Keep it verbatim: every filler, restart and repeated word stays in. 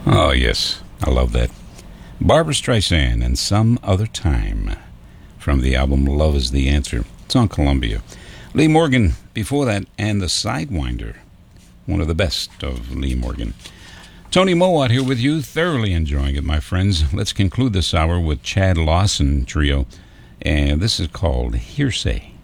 Oh, yes. I love that. Barbra Streisand and Some Other Time from the album Love is the Answer. It's on Columbia. Lee Morgan before that, and The Sidewinder, one of the best of Lee Morgan. Tony Mowat here with you, thoroughly enjoying it, my friends. Let's conclude this hour with Chad Lawson Trio, and this is called Hearsay.